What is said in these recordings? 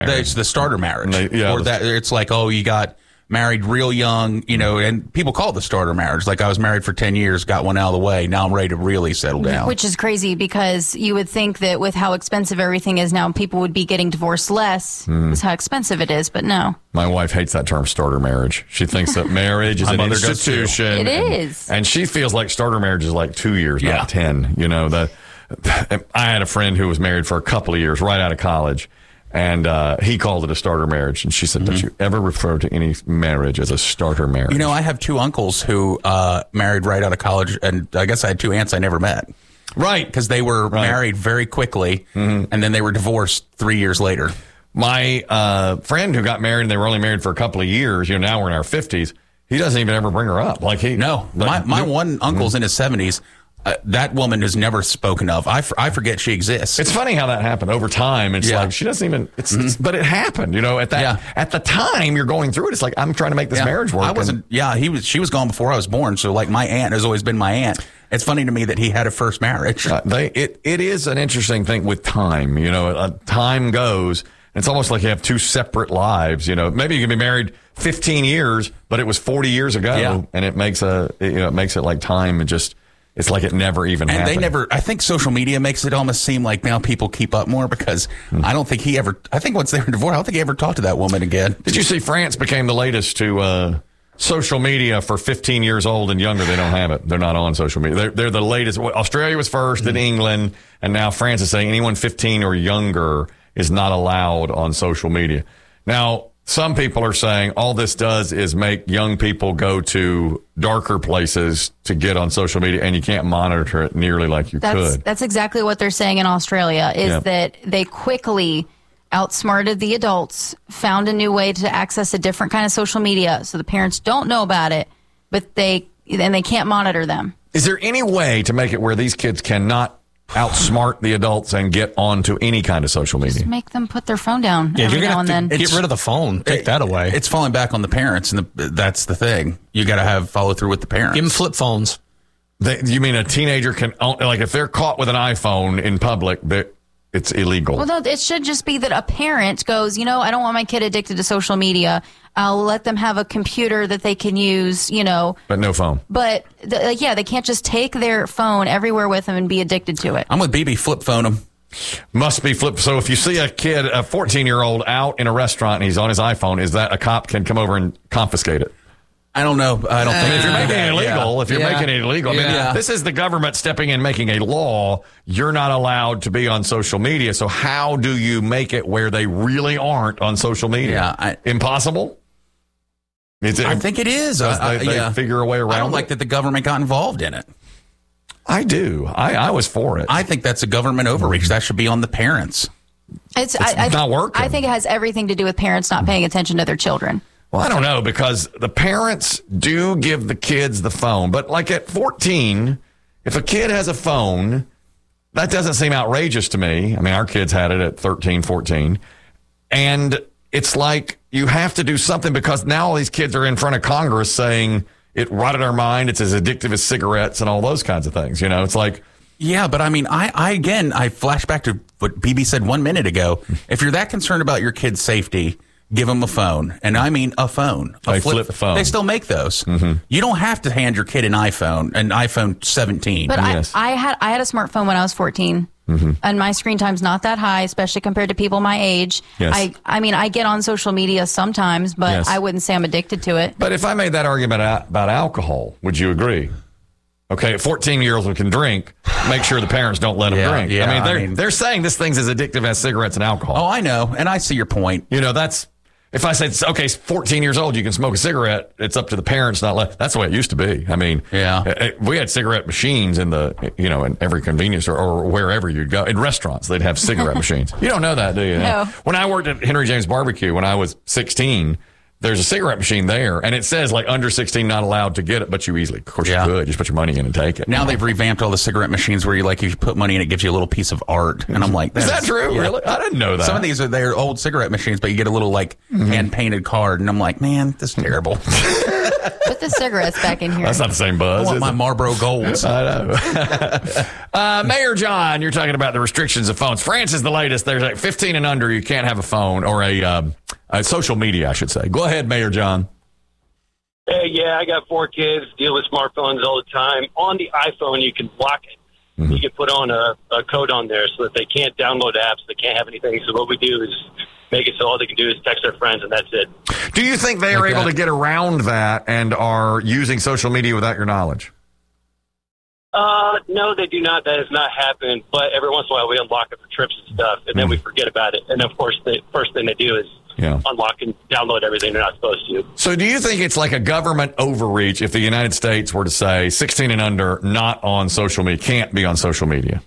It's the starter marriage. Or that it's like, oh, you got married real young, and people call it the starter marriage. Like I was married for 10 years, got one out of the way. Now I'm ready to really settle down. Which is crazy because you would think that with how expensive everything is now, people would be getting divorced less. That's how expensive it is, but no. My wife hates that term starter marriage. She thinks that marriage is an institution. It is. And she feels like starter marriage is like 2 years, not 10. I had a friend who was married for a couple of years right out of college. And he called it a starter marriage. And she said, don't you ever refer to any marriage as a starter marriage? I have two uncles who married right out of college. And I guess I had two aunts I never met. Right. Because they were married very quickly. And then they were divorced 3 years later. My friend who got married, and they were only married for a couple of years, now we're in our 50s. He doesn't even ever bring her up. My one uncle's in his 70s. That woman is never spoken of. I forget she exists. It's funny how that happened over time. It's like she doesn't even. But it happened. At the time you're going through it. It's like I'm trying to make this marriage work. I wasn't. She was gone before I was born. So like my aunt has always been my aunt. It's funny to me that he had a first marriage. It is an interesting thing with time. Time goes. It's almost like you have two separate lives. Maybe you can be married 15 years, but it was 40 years ago, and it makes it like time and just. It's like it never even happened. I think social media makes it almost seem like now people keep up more because I don't think I think once they were divorced, I don't think he ever talked to that woman again. Did you see France became the latest to social media for 15 years old and younger? They don't have it. They're not on social media. They're the latest. Australia was first, then England, and now France is saying anyone 15 or younger is not allowed on social media. Now, some people are saying all this does is make young people go to darker places to get on social media, and you can't monitor it nearly like you could. That's exactly what they're saying in Australia, is that they quickly outsmarted the adults, found a new way to access a different kind of social media, so the parents don't know about it, but they can't monitor them. Is there any way to make it where these kids cannot outsmart the adults and get onto any kind of social media? Just make them put their phone down every now and then. Get rid of the phone. Take that away. It's falling back on the parents, and that's the thing. You got to have follow through with the parents. Give them flip phones. You mean a teenager can, like if they're caught with an iPhone in public, it's illegal? Well, no, it should just be that a parent goes, I don't want my kid addicted to social media. I'll let them have a computer that they can use, But no phone. But, they can't just take their phone everywhere with them and be addicted to it. I'm with BB, flip phone them. Must be flip. So if you see a kid, a 14-year-old out in a restaurant and he's on his iPhone, is that a cop can come over and confiscate it? I don't know. I don't think if you're making it illegal, this is the government stepping in, making a law. You're not allowed to be on social media. So how do you make it where they really aren't on social media? Impossible? I think it is. They figure a way around it. I don't like that the government got involved in it. I do. I was for it. I think that's a government overreach. That should be on the parents. It's not working. I think it has everything to do with parents not paying attention to their children. Well, I don't know, because the parents do give the kids the phone. But like at 14, if a kid has a phone, that doesn't seem outrageous to me. I mean, our kids had it at 13, 14. And it's like you have to do something, because now all these kids are in front of Congress saying it rotted our mind. It's as addictive as cigarettes and all those kinds of things. It's like. Yeah, but I mean, I flash back to what BB said 1 minute ago. If you're that concerned about your kid's safety, give them a phone. And I mean a phone. A flip phone. They still make those. Mm-hmm. You don't have to hand your kid an iPhone 17. But I had a smartphone when I was 14. Mm-hmm. And my screen time's not that high, especially compared to people my age. Yes. I mean, I get on social media sometimes, but yes. I wouldn't say I'm addicted to it. But if I made that argument about alcohol, would you agree? Okay, 14-year-olds who can drink, make sure the parents don't let them drink. Yeah, I mean, they're saying this thing's as addictive as cigarettes and alcohol. Oh, I know, and I see your point. That's... If I said, okay, 14 years old, you can smoke a cigarette, it's up to the parents, not let. That's the way it used to be. I mean, we had cigarette machines in in every convenience store or wherever you'd go. In restaurants, they'd have cigarette machines. You don't know that, do you? No. When I worked at Henry James Barbecue when I was 16, there's a cigarette machine there, and it says under 16 not allowed to get it, but you easily, of course, you could just put your money in and take it. Now they've revamped all the cigarette machines where if you put money in, it gives you a little piece of art, and I'm like, is that true? Yeah. Really? I didn't know that. Some of these they're old cigarette machines, but you get a little hand painted card, and I'm like, man, this is terrible. Put the cigarettes back in here. That's not the same buzz. I want my Marlboro Golds. I know. Mayor John, you're talking about the restrictions of phones. France is the latest. There's like 15 and under, you can't have a phone or a social media, I should say. Go ahead, Mayor John. Hey, yeah, I got 4 kids, deal with smartphones all the time. On the iPhone, you can block it. You can put on a code on there so that they can't download apps, they can't have anything. So what we do is make it so all they can do is text their friends, and that's it. Do you think they are able to get around that and are using social media without your knowledge? No, they do not. That has not happened. But every once in a while, we unlock it for trips and stuff, and then we forget about it. And, of course, the first thing they do is unlock and download everything they're not supposed to. So do you think it's like a government overreach if the United States were to say 16 and under, not on social media, can't be on social media?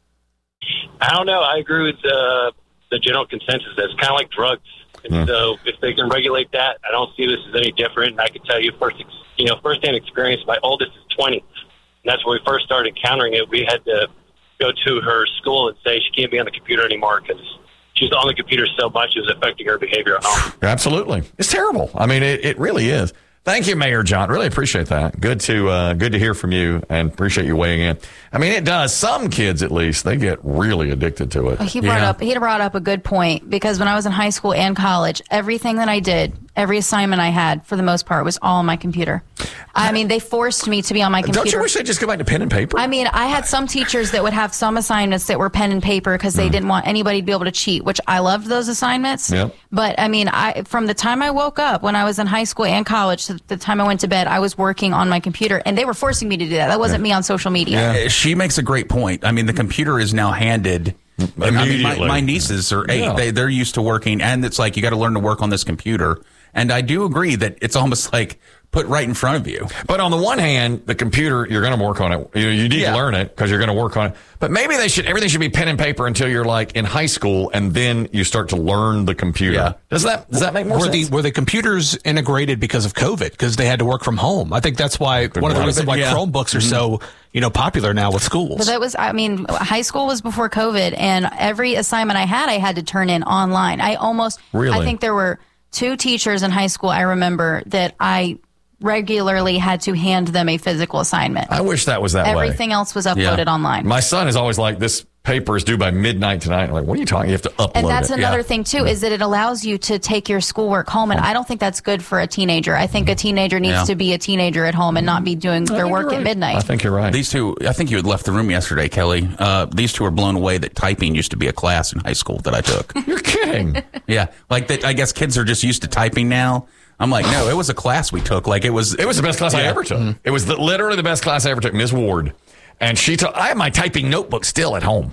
I don't know. I agree with the general consensus. It's kind of like drugs. And so if they can regulate that, I don't see this as any different. And I can tell you firsthand experience, my oldest is 20. And that's when we first started encountering it. We had to go to her school and say she can't be on the computer anymore because she's on the computer so much it was affecting her behavior at home. Absolutely. It's terrible. I mean, it really is. Thank you, Mayor John. Really appreciate that. Good to hear from you and appreciate you weighing in. I mean, it does. Some kids, at least, they get really addicted to it. He brought up a good point because when I was in high school and college, everything that I did, every assignment I had, for the most part, was all on my computer. I mean, they forced me to be on my computer. Don't you wish they'd just go back to pen and paper? I mean, I had some teachers that would have some assignments that were pen and paper because they didn't want anybody to be able to cheat, which I loved those assignments. Yep. But, I mean, from the time I woke up when I was in high school and college to the time I went to bed, I was working on my computer, and they were forcing me to do that. That wasn't me on social media. Yeah. She makes a great point. I mean, the computer is now handed. I mean, my nieces are 8. Yeah. They're used to working, and it's like you got to learn to work on this computer. And I do agree that it's almost like put right in front of you. But on the one hand, the computer, you're going to work on it. You need to learn it because you're going to work on it. But maybe everything should be pen and paper until you're like in high school, and then you start to learn the computer. Yeah. Does that make more sense? Were the computers integrated because of COVID? Because they had to work from home. I think that's why one of the reasons why Chromebooks are so popular now with schools. But that was, I mean, high school was before COVID, and every assignment I had to turn in online. I think there were 2 teachers in high school I remember that I regularly had to hand them a physical assignment. I wish that was that way. Everything else was uploaded online. My son is always like, this paper is due by midnight tonight. I'm like, what are you talking? You have to upload it. And that's another thing, too, is that it allows you to take your schoolwork home. And I don't think that's good for a teenager. I think a teenager needs to be a teenager at home and not be doing their work at midnight. I think you're right. These 2, I think you had left the room yesterday, Kelly. These 2 were blown away that typing used to be a class in high school that I took. You're kidding. Yeah. Like that. I guess kids are just used to typing now. I'm like, no, it was a class we took. Like it was the best class I ever took. Mm-hmm. It was literally the best class I ever took. Ms. Ward. And I have my typing notebook still at home.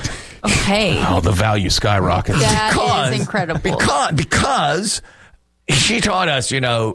Okay. Oh, the value skyrockets. That is incredible. Because she taught us,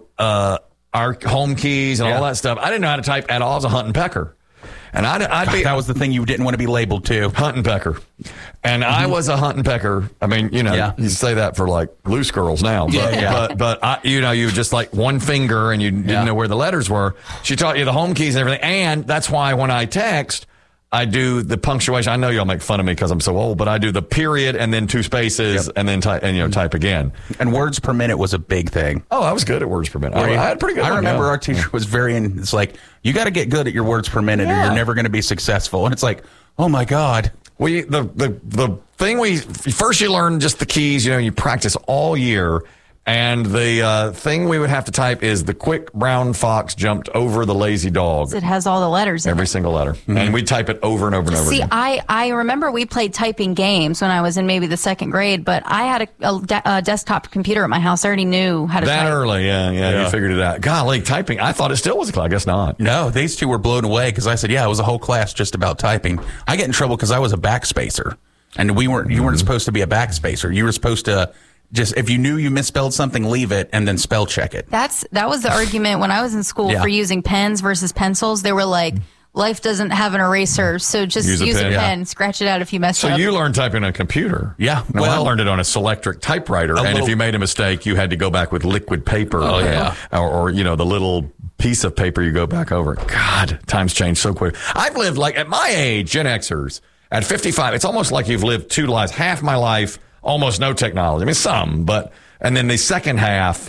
our home keys and all that stuff. I didn't know how to type at all. I was a hunt and pecker. And that was the thing you didn't want to be labeled to. Hunt and pecker. And I was a hunt and pecker. I mean, you say that for like loose girls now. But you just like one finger and you didn't know where the letters were. She taught you the home keys and everything. And that's why when I text, I do the punctuation. I know y'all make fun of me because I'm so old, but I do the period and then 2 spaces and then type again. And words per minute was a big thing. Oh, I was good at words per minute. I had pretty good. I remember our teacher was it's like, you got to get good at your words per minute or you're never going to be successful. And it's like, oh my God. The thing first you learn just the keys, you practice all year. And the thing we would have to type is the quick brown fox jumped over the lazy dog. It has all the letters in every single letter. Mm-hmm. And we'd type it over and over and over again. I remember we played typing games when I was in maybe the 2nd grade, but I had a desktop computer at my house. I already knew how to type. That early, yeah, you figured it out. Golly, typing, I thought it still was a class. I guess not. No, these 2 were blown away because I said, it was a whole class just about typing. I get in trouble because I was a backspacer. And you weren't supposed to be a backspacer. You were supposed to... Just if you knew you misspelled something, leave it and then spell check it. That was the argument when I was in school for using pens versus pencils. They were like, life doesn't have an eraser, so just use a pen, scratch it out if you mess up. So you learned typing on a computer. Yeah. No, I learned it on a Selectric typewriter. And if you made a mistake, you had to go back with liquid paper. Oh, yeah. Or the little piece of paper you go back over. God, times change so quick. I've lived like at my age, Gen Xers, at 55, it's almost like you've lived 2 lives. Half my life, almost no technology. I mean, some, and then the second half,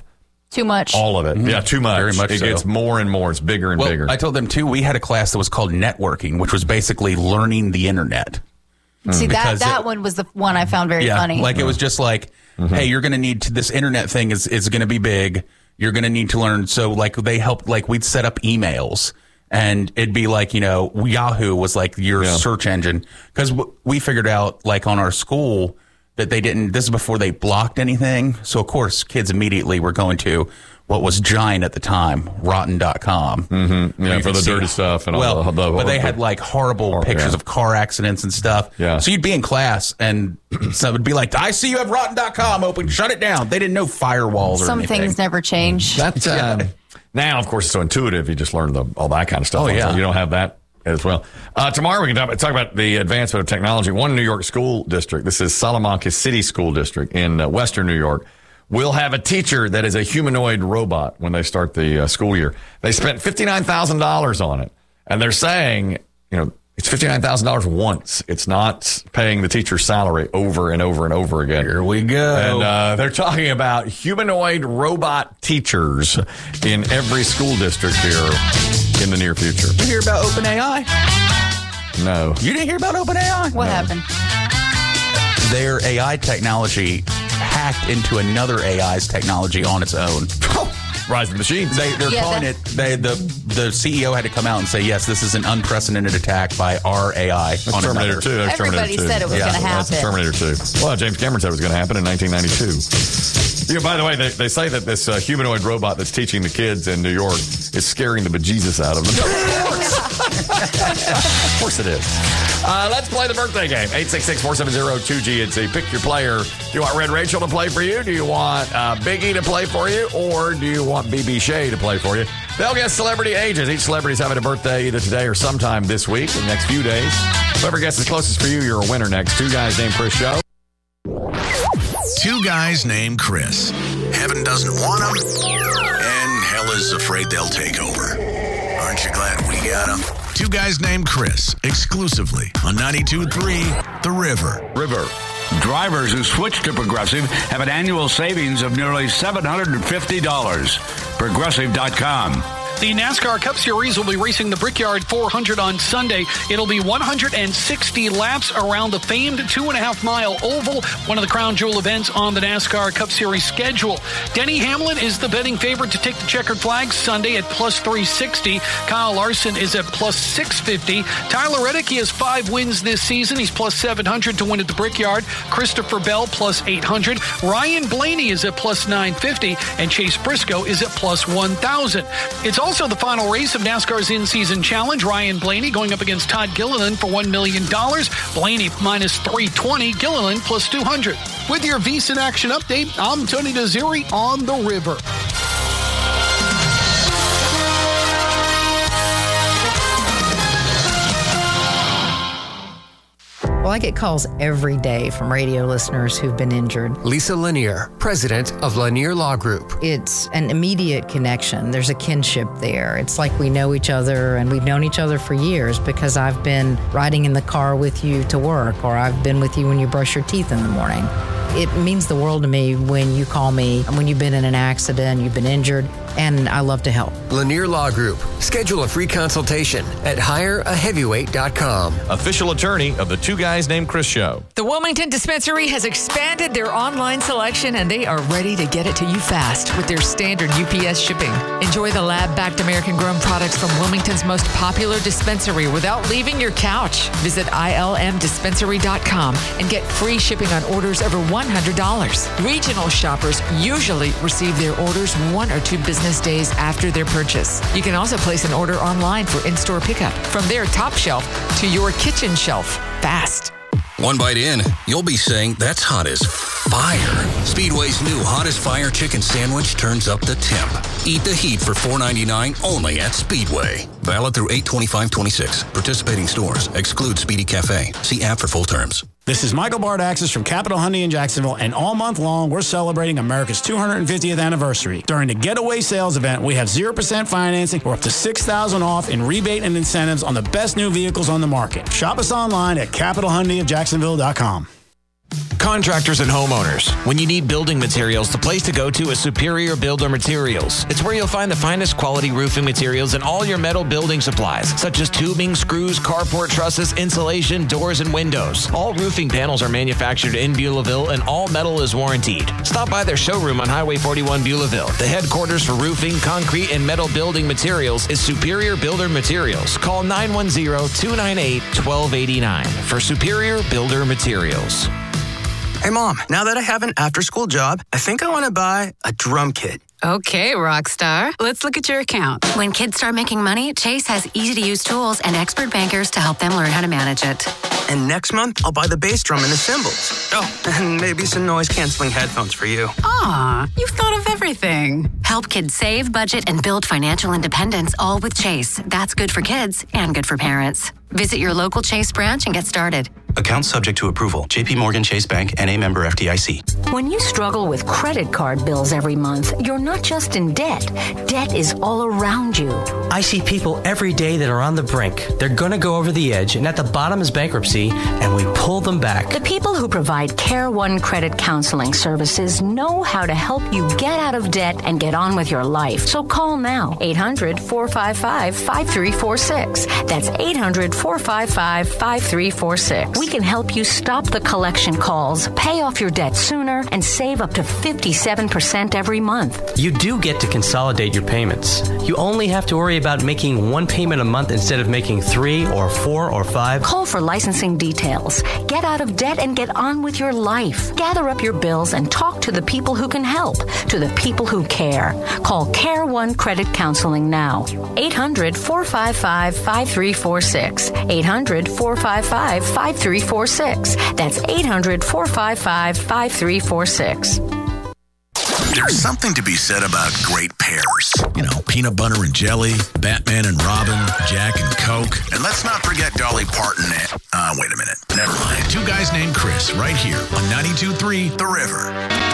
Too much. All of it. Mm-hmm. Yeah, too much. Very much It so. gets more and more. It's bigger and bigger. I told them, too, we had a class that was called networking, which was basically learning the internet. See, that one was the one I found very funny. Like, it was just like, hey, you're going to need to, this internet thing is going to be big. You're going to need to learn. So, like, they helped, like, we'd set up emails. And it'd be like, Yahoo was like your search engine. Because we figured out, like, on our school that they didn't, this is before they blocked anything. So, of course, kids immediately were going to what was giant at the time, rotten.com. Mm-hmm. Yeah, for the dirty stuff. And all the but they had, like, horrible pictures of car accidents and stuff. Yeah. So you'd be in class, and someone would be like, I see you have rotten.com open. Shut it down. They didn't know firewalls or anything. Some things never change. That's now, of course, it's so intuitive. You just learn all that kind of stuff. Oh, yeah. You don't have that as well. Tomorrow, we can talk about the advancement of technology. One New York school district, this is Salamanca City School District in Western New York, will have a teacher that is a humanoid robot when they start the school year. They spent $59,000 on it. And they're saying, it's $59,000 once. It's not paying the teacher's salary over and over and over again. Here we go. And they're talking about humanoid robot teachers in every school district here in the near future. Did you hear about OpenAI? No. You didn't hear about OpenAI? What happened? Their AI technology hacked into another AI's technology on its own. Rise of the machines. They're calling it. The CEO had to come out and say, yes, this is an unprecited attack by our AI. On Terminator 2. Everybody said it was going to happen. That's Terminator 2. Well, James Cameron said it was going to happen in 1992. By the way, they say that this humanoid robot that's teaching the kids in New York is scaring the bejesus out of them. Of course it is. Let's play the birthday game. 866-470-2GNC. Pick your player. Do you want Red Rachel to play for you? Do you want Biggie to play for you? Or do you want BB Shea to play for you? They'll guess celebrity ages. Each celebrity's having a birthday either today or sometime this week, in the next few days. Whoever guesses closest for you, you're a winner next. Two Guys Named Chris show. Two guys named Chris. Heaven doesn't want them, and hell is afraid they'll take over. Aren't you glad we got them? Two Guys Named Chris, exclusively on 92.3 The River. Drivers who switch to Progressive have an annual savings of nearly $750. Progressive.com. The NASCAR Cup Series will be racing the Brickyard 400 on Sunday. It'll be 160 laps around the famed 2.5-mile oval, one of the crown jewel events on the NASCAR Cup Series schedule. Denny Hamlin is the betting favorite to take the checkered flag Sunday at plus 360. Kyle Larson is at plus 650. Tyler Reddick, he has 5 wins this season. He's plus 700 to win at the Brickyard. Christopher Bell plus 800. Ryan Blaney is at plus 950. And Chase Briscoe is at plus 1,000. It's also the final race of NASCAR's in-season challenge. Ryan Blaney going up against Todd Gilliland for $1 million. Blaney minus 320, Gilliland plus 200. With your VSiN Action Update, I'm Tony Desiri on the River. Well, I get calls every day from radio listeners who've been injured. Lisa Lanier, president of Lanier Law Group. It's an immediate connection. There's a kinship there. It's like we know each other, and we've known each other for years because I've been riding in the car with you to work, or I've been with you when you brush your teeth in the morning. It means the world to me when you call me, when you've been in an accident, you've been injured, and I love to help. Lanier Law Group. Schedule a free consultation at hireaheavyweight.com. Official attorney of the Two Guys Named Chris show. The Wilmington Dispensary has expanded their online selection, and they are ready to get it to you fast with their standard UPS shipping. Enjoy the lab-backed American-grown products from Wilmington's most popular dispensary without leaving your couch. Visit ilmdispensary.com and get free shipping on orders over $100. Regional shoppers usually receive their orders 1 or 2 business days after their purchase. You can also place an order online for in-store pickup from their top shelf to your kitchen shelf fast. One bite in, you'll be saying that's hot as fire. Speedway's new Hottest Fire Chicken Sandwich turns up the temp. Eat the heat for $4.99 only at Speedway. Valid through 8/25/26. Participating stores. Exclude Speedy Cafe. See app for full terms. This is Michael Bardaxis from Capital Hyundai in Jacksonville, and all month long, we're celebrating America's 250th anniversary. During the Getaway Sales event, we have 0% financing or up to $6,000 off in rebate and incentives on the best new vehicles on the market. Shop us online at capitalhyundaiofjacksonville.com. Contractors and homeowners, when you need building materials, the place to go to is Superior Builder Materials. It's where you'll find the finest quality roofing materials and all your metal building supplies, such as tubing, screws, carport trusses, insulation, doors, and windows. All roofing panels are manufactured in Beulahville, and all metal is warranted. Stop by their showroom on Highway 41 Beulahville. The headquarters for roofing, concrete, and metal building materials is Superior Builder Materials. Call 910-298-1289 for Superior Builder Materials. Hey, Mom, now that I have an after-school job, I think I want to buy a drum kit. Okay, Rockstar. Let's look at your account. When kids start making money, Chase has easy-to-use tools and expert bankers to help them learn how to manage it. And next month, I'll buy the bass drum and the cymbals. Oh, and maybe some noise-canceling headphones for you. Aw, you've thought of everything. Help kids save, budget, and build financial independence, all with Chase. That's good for kids and good for parents. Visit your local Chase branch and get started. Account subject to approval. J.P. Morgan Chase Bank, N.A. member FDIC. When you struggle with credit card bills every month, you're not just in debt. Debt is all around you. I see people every day that are on the brink. They're going to go over the edge, and at the bottom is bankruptcy, and we pull them back. The people who provide Care One Credit Counseling Services know how to help you get out of debt and get on with your life. So call now. 800-455-5346. That's 800-455-5346. We can help you stop the collection calls, pay off your debt sooner, and save up to 57% every month. You do get to consolidate your payments. You only have to worry about making one payment a month instead of making 3 or 4 or 5. Call for licensing details. Get out of debt and get on with your life. Gather up your bills and talk to the people who can help, to the people who care. Call Care One Credit Counseling now. 800-455-5346. 800-455-5346. That's 800-455-5346. There's something to be said about great pairs. You know, peanut butter and jelly, Batman and Robin, Jack and Coke. And let's not forget Dolly Parton and... wait a minute. Never mind. Two Guys Named Chris right here on 92.3 The River.